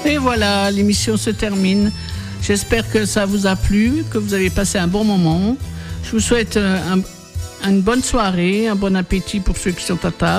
Et voilà, l'émission se termine. J'espère que ça vous a plu, que vous avez passé un bon moment. Je vous souhaite une bonne soirée, un bon appétit pour ceux qui sont à table.